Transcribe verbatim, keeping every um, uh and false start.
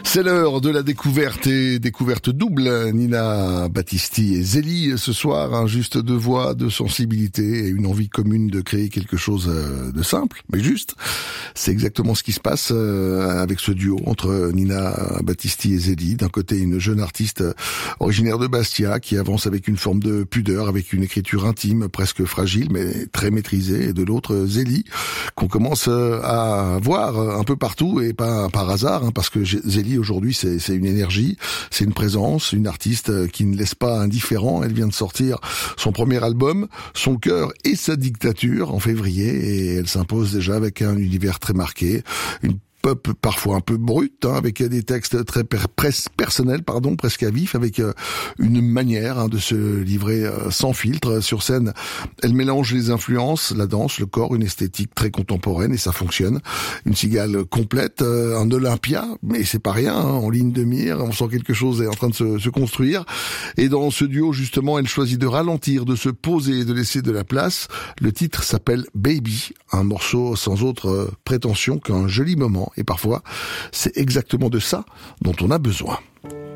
C'est l'heure de la découverte et découverte double. Nina Battisti et Zélie ce soir, un juste deux voix, de sensibilité et une envie commune de créer quelque chose de simple, mais juste. C'est exactement ce qui se passe avec ce duo entre Nina Battisti et Zélie. D'un côté, une jeune artiste originaire de Bastia qui avance avec une forme de pudeur, avec une écriture intime, presque fragile, mais très maîtrisée. Et de l'autre, Zélie, qu'on commence à voir un peu partout et pas par hasard, hein, parce que Zélie aujourd'hui c'est, c'est une énergie, c'est une présence, une artiste qui ne laisse pas indifférent. Elle vient de sortir son premier album, Son cœur et sa dictature, en février, et elle s'impose déjà avec un univers très marqué, une pop parfois un peu brut, hein, avec des textes très per- pres- personnels, pardon, presque à vif, avec euh, une manière hein, de se livrer euh, sans filtre. Sur scène, elle mélange les influences, la danse, le corps, une esthétique très contemporaine, et ça fonctionne. Une cigale complète, euh, un Olympia, mais c'est pas rien, hein, en ligne de mire, on sent quelque chose est en train de se, se construire. Et dans ce duo, justement, elle choisit de ralentir, de se poser, de laisser de la place. Le titre s'appelle Baby, un morceau sans autre euh, prétention qu'un joli moment. Et parfois, c'est exactement de ça dont on a besoin.